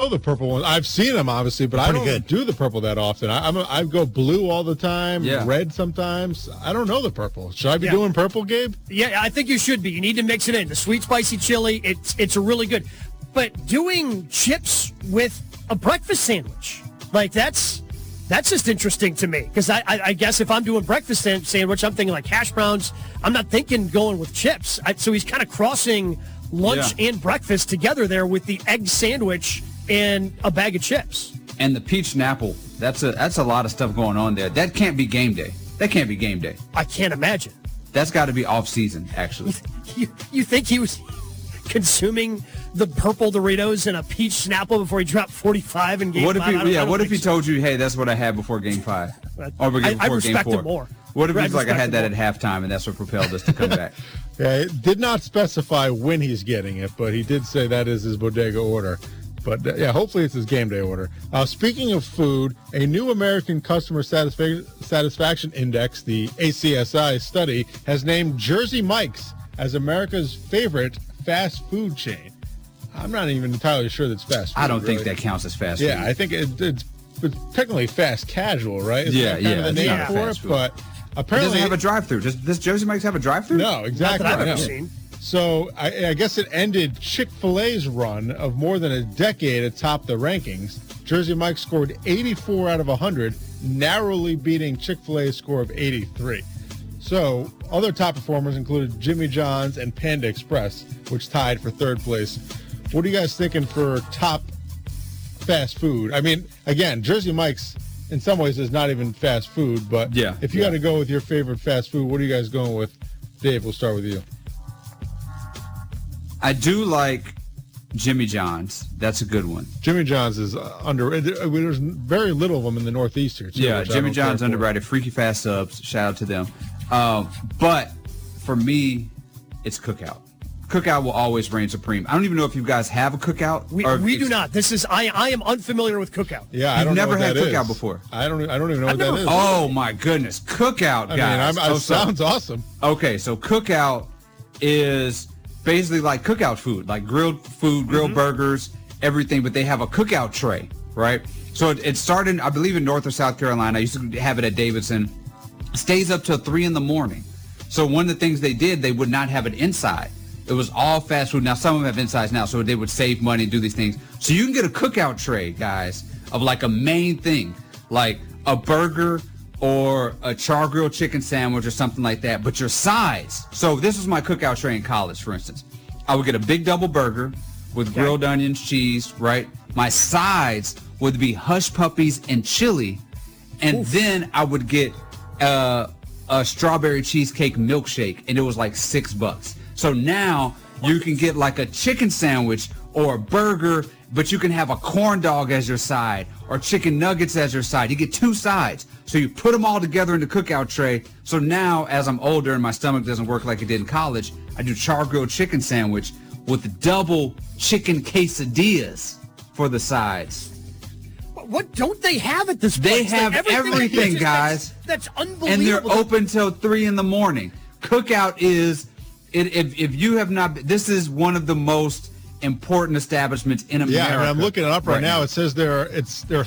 know the purple ones. I've seen them, obviously, but I don't do the purple that often. I go blue all the time, red sometimes. I don't know the purple. Should I be doing purple, Gabe? Yeah, I think you should be. You need to mix it in. The sweet, spicy chili, it's a really good. But doing chips with a breakfast sandwich, like that's just interesting to me. Because I guess if I'm doing breakfast sandwich, I'm thinking like hash browns. I'm not thinking going with chips. So he's kind of crossing lunch and breakfast together there with the egg sandwich and a bag of chips. And the peach and apple. That's a lot of stuff going on there. That can't be game day. That can't be game day. I can't imagine. That's got to be off season, actually. You think he was consuming the purple Doritos and a peach Snapple before he dropped 45 in Game 5? What if he told you, hey, that's what I had before Game 5? Or before I respect Game 4? it more. What if he's like, I had that at halftime, and that's what propelled us to come back? Yeah, it did not specify when he's getting it, but he did say that is his bodega order. But, hopefully it's his game day order. Speaking of food, a new American Customer Satisfaction Index, the ACSI study, has named Jersey Mike's as America's favorite fast food chain. I'm not even entirely sure that's fast food. I don't think that counts as fast food. Yeah, I think it's technically fast casual, right? Isn't that kind of the name for it, but apparently it doesn't have a drive-through. Does Jersey Mike's have a drive-through? No, exactly. Not that I've ever seen. So I guess it ended Chick-fil-A's run of more than a decade atop the rankings. Jersey Mike's scored 84 out of 100, narrowly beating Chick-fil-A's score of 83. So other top performers included Jimmy John's and Panda Express, which tied for third place. What are you guys thinking for top fast food? I mean, again, Jersey Mike's in some ways is not even fast food, but if you got to go with your favorite fast food, what are you guys going with? Dave, we'll start with you. I do like Jimmy John's. That's a good one. Jimmy John's is under. There's very little of them in the Northeast here, too. Yeah, Jimmy John's underrated. Freaky Fast Subs. Shout out to them. But for me, it's Cookout. Cookout will always reign supreme. I don't even know if you guys have a Cookout. We do not. This is I am unfamiliar with Cookout. Yeah, I don't never know what had that Cookout is. before. I don't even know what that is. Oh my goodness, Cookout, guys. I mean, sounds awesome. Okay, so Cookout is basically like cookout food, like grilled food, grilled burgers, everything, but they have a cookout tray, right? So it started, I believe, in North or South Carolina. I used to have it at Davidson. Stays up till 3 a.m. So one of the things they did, they would not have it inside. It was all fast food. Now, some of them have insides now, so they would save money and do these things. So you can get a cookout tray, guys, of like a main thing, like a burger or a char grilled chicken sandwich or something like that, but your sides. So this was my cookout tray in college, for instance. I would get a big double burger with grilled onions, cheese, right? My sides would be hush puppies and chili, and then I would get a strawberry cheesecake milkshake, and it was like $6. So now you can get like a chicken sandwich or a burger, but you can have a corn dog as your side or chicken nuggets as your side. You get 2 sides. So you put them all together in the cookout tray. So now, as I'm older and my stomach doesn't work like it did in college, I do char grilled chicken sandwich with double chicken quesadillas for the sides. What don't they have at this place? They have everything, guys. That's unbelievable. And they're open till 3 a.m. Cookout is, if you have not, this is one of the most important establishments in America. Yeah, and I'm looking it up right now. It says there are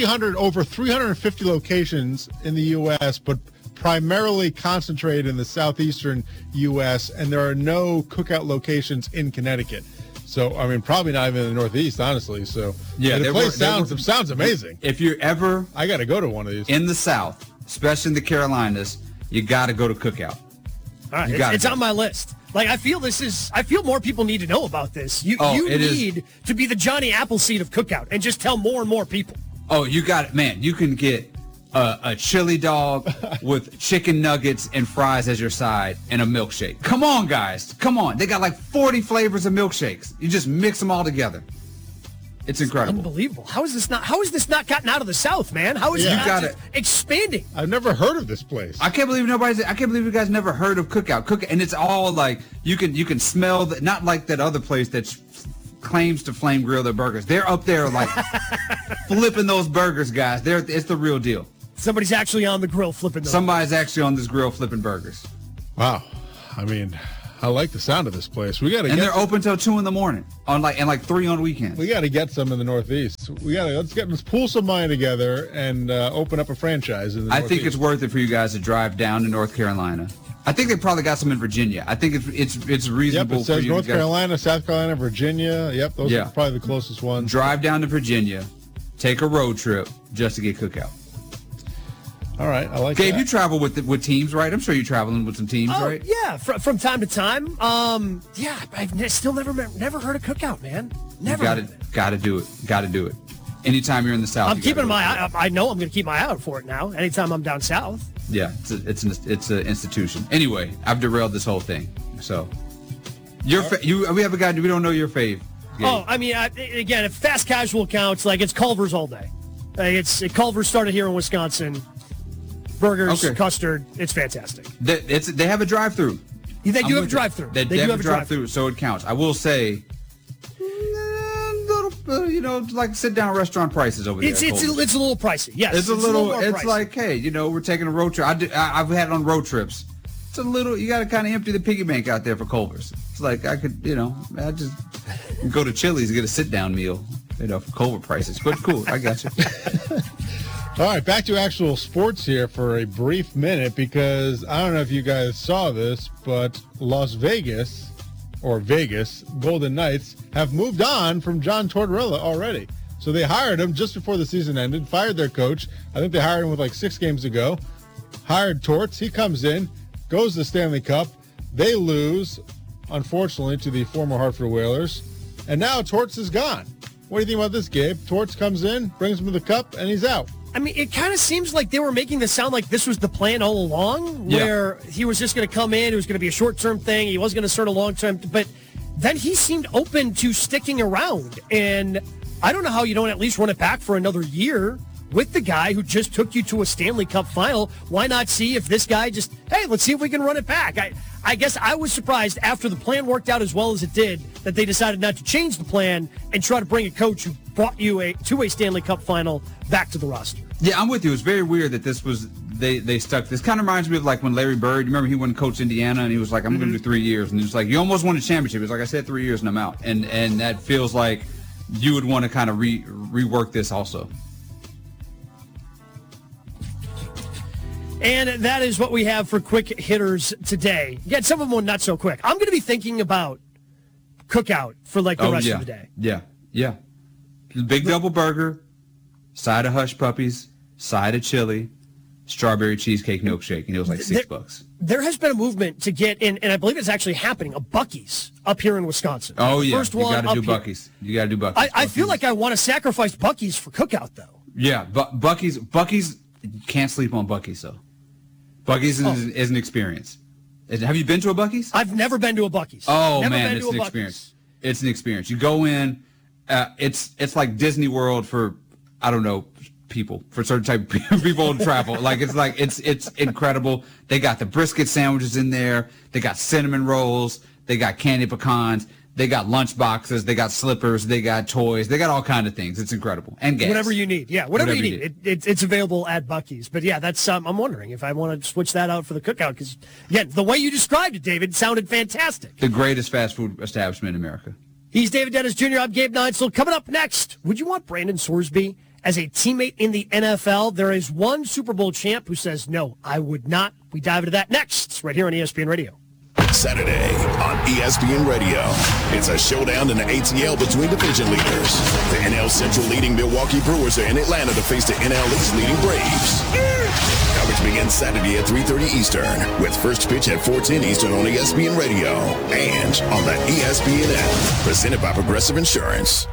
350 locations in the U.S., but primarily concentrated in the southeastern U.S., and there are no Cookout locations in Connecticut. So, I mean, probably not even in the Northeast, honestly. So, yeah, the place sounds amazing. If you're ever, I got to go to one of these in the South, especially in the Carolinas, you got to go to Cookout. All right, it's on my list. Like, I feel more people need to know about this. You need to be the Johnny Appleseed of Cookout and just tell more and more people. Oh, you got it, man. You can get a chili dog with chicken nuggets and fries as your side and a milkshake. Come on, guys. Come on. They got like 40 flavors of milkshakes. You just mix them all together. It's incredible. Unbelievable. How is this not gotten out of the South, man? How is it not expanding? I've never heard of this place. I can't believe you guys never heard of Cookout. And it's all like you can smell not like that other place that claims to flame grill their burgers. They're up there like flipping those burgers, guys. It's the real deal. Somebody's actually on the grill flipping those. Somebody's actually on this grill flipping burgers. Wow. I mean, I like the sound of this place. We got to and they're open till 2 in the morning and 3 on weekends. We got to get some in the Northeast. Let's pull some money together and open up a franchise in the Northeast. I think it's worth it for you guys to drive down to North Carolina. I think they probably got some in Virginia. I think it's reasonable. Yep, it says for you North Carolina, South Carolina, Virginia. Yep, those are probably the closest ones. Drive down to Virginia, take a road trip just to get Cookout. All right, I like Gabe, that. you travel with teams, right? I'm sure you're traveling with some teams, right? Yeah, from time to time. I've still never heard of Cookout, man. Never. Got to do it. Anytime you're in the South, I'm keeping my eye. I know I'm going to keep my eye out for it now. Anytime I'm down south. Yeah, it's an institution. Anyway, I've derailed this whole thing. So, we have a guy. We don't know your fave. Gabe. Oh, I mean, again, if fast casual counts, it's Culver's all day. Culver's started here in Wisconsin. Burgers, custard, it's fantastic. They have a drive-through. They do have a drive-through. They do have a drive-through, so it counts. I will say, like sit-down restaurant prices over there. It's a little pricey. Yes, it's a little. It's pricey. like, hey, we're taking a road trip. I've had it on road trips. It's a little. You got to kind of empty the piggy bank out there for Culver's. It's like I could, I just go to Chili's and get a sit-down meal, for Culver prices. But cool, I got you. All right, back to actual sports here for a brief minute because I don't know if you guys saw this, but Las Vegas, or Vegas, Golden Knights, have moved on from John Tortorella already. So they hired him just before the season ended, fired their coach. I think they hired him with 6 games to go. Hired Torts. He comes in, goes to the Stanley Cup. They lose, unfortunately, to the former Hartford Whalers. And now Torts is gone. What do you think about this, Gabe? Torts comes in, brings him to the cup, and he's out. I mean, it kind of seems like they were making this sound like this was the plan all along, where he was just going to come in. It was going to be a short-term thing. He wasn't going to start a long-term. But then he seemed open to sticking around. And I don't know how you don't at least run it back for another year with the guy who just took you to a Stanley Cup final. Why not see if this guy let's see if we can run it back. I guess I was surprised after the plan worked out as well as it did that they decided not to change the plan and try to bring a coach who brought you to a Stanley Cup final back to the roster. Yeah, I'm with you. It's very weird that this was they stuck. This kind of reminds me of when Larry Bird. You remember he went and coached Indiana, and he was like, "I'm going to do 3 years," and he was like, "You almost won a championship." He was like, "I said 3 years, and I'm out." And that feels like you would want to kind of rework this also. And that is what we have for quick hitters today. Again, some of them not so quick. I'm going to be thinking about Cookout for the rest of the day. Yeah. Big double burger, side of hush puppies, side of chili, strawberry cheesecake milkshake, and it was $6. There has been a movement to get in, and I believe it's actually happening, a Buc-ee's up here in Wisconsin. Oh, yeah. First one you got to do Buc-ee's. You got to do Buc-ee's. I feel like I want to sacrifice Buc-ee's for Cookout, though. Yeah, Buc-ee's, you can't sleep on Buc-ee's, though. Buc-ee's is an experience. Have you been to a Buc-ee's? I've never been to a Buc-ee's. Oh, man, it's an experience. It's an experience. You go in, it's like Disney World for, I don't know, people, for certain type of people to travel. It's incredible. They got the brisket sandwiches in there. They got cinnamon rolls. They got candy pecans. They got lunch boxes. They got slippers. They got toys. They got all kind of things. It's incredible. And gas. Whatever you need. Yeah, whatever you need. It's available at Buc-ee's. But, yeah, that's I'm wondering if I want to switch that out for the Cookout. Because, again, the way you described it, David, sounded fantastic. The greatest fast food establishment in America. He's David Dennis Jr. I'm Gabe Neitzel. Coming up next, would you want Brandon Sorsby as a teammate in the NFL? There is one Super Bowl champ who says, no, I would not. We dive into that next, right here on ESPN Radio. Saturday on ESPN Radio. It's a showdown in the ATL between division leaders. The NL Central leading Milwaukee Brewers are in Atlanta to face the NL East leading Braves. Coverage begins Saturday at 3:30 Eastern with first pitch at 4:10 Eastern on ESPN Radio and on the ESPN app. Presented by Progressive Insurance.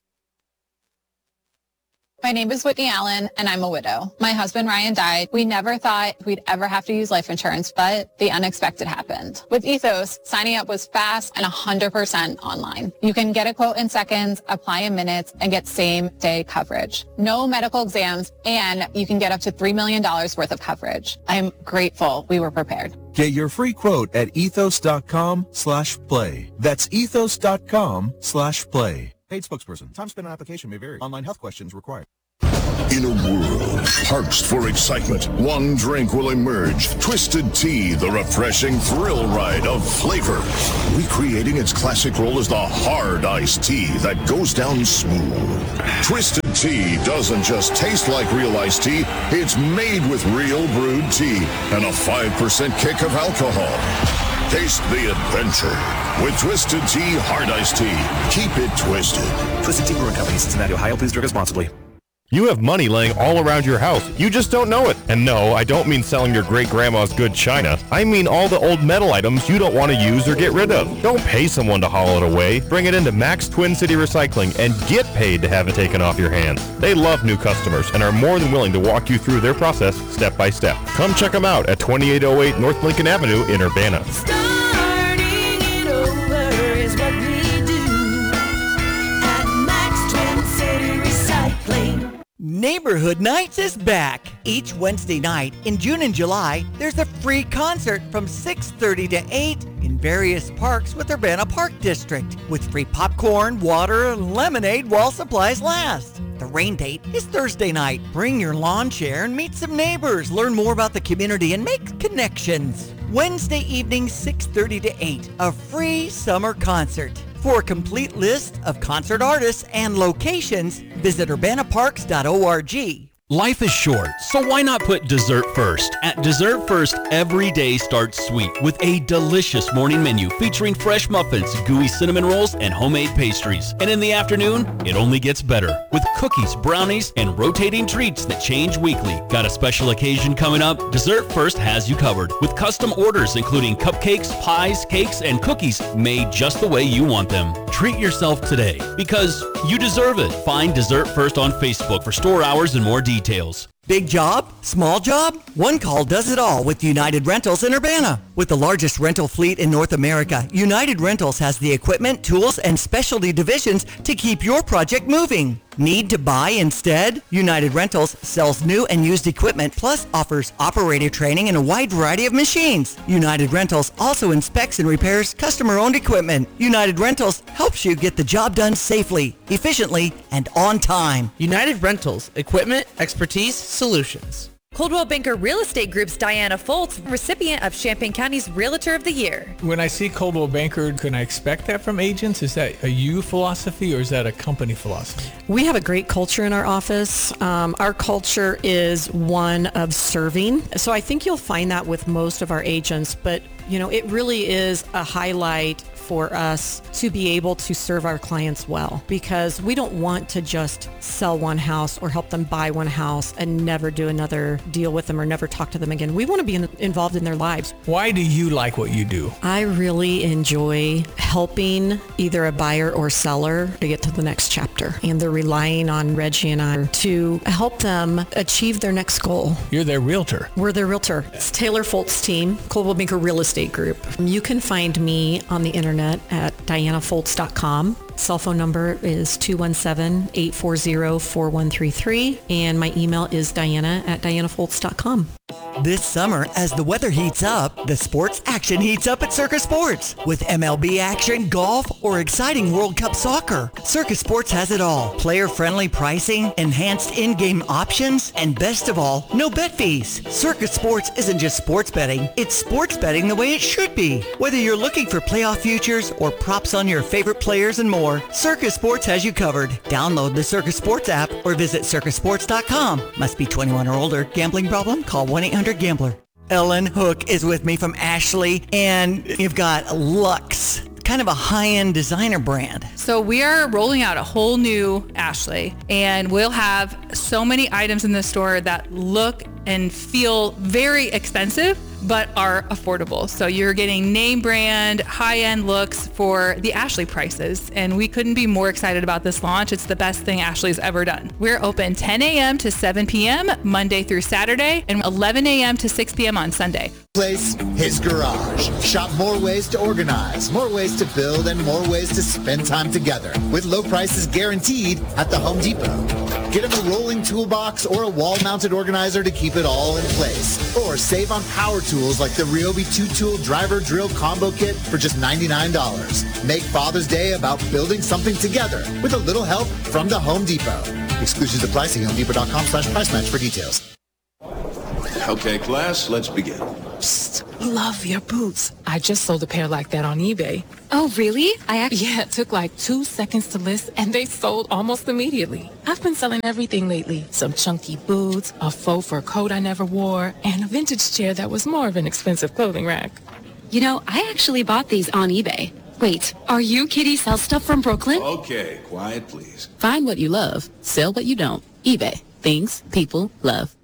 My name is Whitney Allen, and I'm a widow. My husband, Ryan, died. We never thought we'd ever have to use life insurance, but the unexpected happened. With Ethos, signing up was fast and 100% online. You can get a quote in seconds, apply in minutes, and get same-day coverage. No medical exams, and you can get up to $3 million worth of coverage. I'm grateful we were prepared. Get your free quote at ethos.com/play. That's ethos.com/play. Paid spokesperson. Time spent on application may vary. Online health questions required. In a world parched for excitement, one drink will emerge. Twisted Tea, the refreshing thrill ride of flavor. Recreating its classic role as the hard iced tea that goes down smooth. Twisted Tea doesn't just taste like real iced tea, it's made with real brewed tea and a 5% kick of alcohol. Taste the adventure with Twisted Tea Hard Iced Tea. Keep it twisted. Twisted Tea Brewing Company, Cincinnati, Ohio. Please drink responsibly. You have money laying all around your house. You just don't know it. And no, I don't mean selling your great-grandma's good china. I mean all the old metal items you don't want to use or get rid of. Don't pay someone to haul it away. Bring it into Max Twin City Recycling and get paid to have it taken off your hands. They love new customers and are more than willing to walk you through their process step by step. Come check them out at 2808 North Lincoln Avenue in Urbana. Starting it over is what we do at Max Twin City Recycling. Neighborhood Nights is back. Each Wednesday night in June and July, there's a free concert from 6:30 to 8 in various parks with Urbana Park District, with free popcorn, water, and lemonade while supplies last. The rain date is Thursday night. Bring your lawn chair and meet some neighbors, learn more about the community, and make connections. Wednesday evening, 6:30 to 8, a free summer concert. For a complete list of concert artists and locations, visit urbanaparks.org. Life is short, so why not put dessert first? At Dessert First, every day starts sweet with a delicious morning menu featuring fresh muffins, gooey cinnamon rolls, and homemade pastries. And in the afternoon, it only gets better with cookies, brownies, and rotating treats that change weekly. Got a special occasion coming up? Dessert First has you covered with custom orders including cupcakes, pies, cakes, and cookies made just the way you want them. Treat yourself today because you deserve it. Find Dessert First on Facebook for store hours and more details. Big job? Small job? One call does it all with United Rentals in Urbana. With the largest rental fleet in North America, United Rentals has the equipment, tools, and specialty divisions to keep your project moving. Need to buy instead? United Rentals sells new and used equipment, plus offers operator training and a wide variety of machines. United Rentals also inspects and repairs customer-owned equipment. United Rentals helps you get the job done safely, efficiently, and on time. United Rentals, equipment, expertise, solutions. Coldwell Banker Real Estate Group's Diana Foltz, recipient of Champaign County's Realtor of the Year. When I see Coldwell Banker, can I expect that from agents? Is that a you philosophy or is that a company philosophy? We have a great culture in our office. Our culture is one of serving. So I think you'll find that with most of our agents, but you know, it really is a highlight for us to be able to serve our clients well, because we don't want to just sell one house or help them buy one house and never do another deal with them or never talk to them again. We want to be involved in their lives. Why do you like what you do? I really enjoy helping either a buyer or seller to get to the next chapter, and they're relying on Reggie and I to help them achieve their next goal. You're their realtor. We're their realtor. It's Taylor Foltz team, Coldwell Banker Real Estate Group. You can find me on the internet at dianafoltz.com. Cell phone number is 217-840-4133, and my email is diana@dianafoltz.com. This summer, as the weather heats up, the sports action heats up at Circus Sports. With MLB action, golf, or exciting World Cup soccer, Circus Sports has it all. Player-friendly pricing, enhanced in-game options, and best of all, no bet fees. Circus Sports isn't just sports betting, it's sports betting the way it should be. Whether you're looking for playoff futures or props on your favorite players and more, Circus Sports has you covered. Download the Circus Sports app or visit circusports.com. Must be 21 or older. Gambling problem? Call 1-800-GAMBLER. Ellen Hook is with me from Ashley, and you've got Luxe, kind of a high-end designer brand. So we are rolling out a whole new Ashley, and we'll have so many items in the store that look and feel very expensive but are affordable. So you're getting name brand, high-end looks for the Ashley prices, and we couldn't be more excited about this launch. It's the best thing Ashley's ever done. We're open 10 a.m. to 7 p.m. Monday through Saturday, and 11 a.m. to 6 p.m. on Sunday. Place his garage. Shop more ways to organize, more ways to build, and more ways to spend time together with low prices guaranteed at the Home Depot. Get him a rolling toolbox or a wall-mounted organizer to keep it all in place. Or save on power tools like the Ryobi 2-tool driver drill combo kit for just $99. Make Father's Day about building something together with a little help from the Home Depot. Exclusions apply. See HomeDepot.com/price match for details. Okay, class, let's begin. Love your boots. I just sold a pair like that on eBay. Oh, really? Yeah, it took like 2 seconds to list, and they sold almost immediately. I've been selling everything lately. Some chunky boots, a faux fur coat I never wore, and a vintage chair that was more of an expensive clothing rack. You know, I actually bought these on eBay. Wait, are you Kitty Sell Stuff from Brooklyn? Okay, quiet, please. Find what you love, sell what you don't. eBay. Things people love.